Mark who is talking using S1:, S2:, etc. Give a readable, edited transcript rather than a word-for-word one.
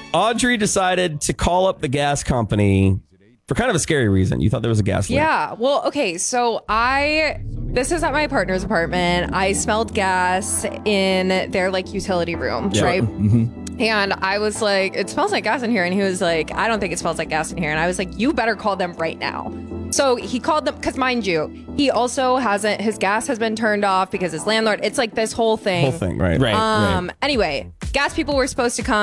S1: Audrey decided to call up the gas company for kind of a scary reason. You thought there was a gas leak.
S2: Yeah. Well, okay. So this is at my partner's apartment. I smelled gas in their like utility room, right? Mm-hmm. And I was like, it smells like gas in here. And he was like, I don't think it smells like gas in here. And I was like, you better call them right now. So he called them because, mind you, he also his gas has been turned off because his landlord, it's like this whole thing.
S1: Right.
S2: Anyway, gas people were supposed to come.